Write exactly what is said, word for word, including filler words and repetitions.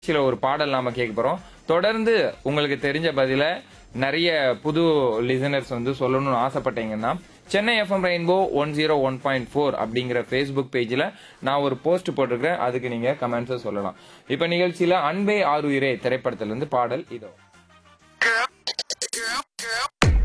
சில ஒரு பாடல் நாம கேட்க போறோம். தொடர்ந்து உங்களுக்கு தெரிஞ்ச பதில நிறைய புது லிசனர்ஸ் வந்து சொல்லணும்னு ஆசைப்பட்டீங்கன்னா Chennai FM rainbow one zero one point four அப்படிங்கிற ஃபேஸ்புக் பேஜ்ல நான் ஒரு போஸ்ட் போட்டிருக்கேன். அதுக்கு நீங்க கமெண்ட்ஸ் சொல்லலாம். இப்ப நிகழ்ச்சியில அன்பே ஆறுயிரே திரைப்படத்துல இருந்து பாடல் இதோ.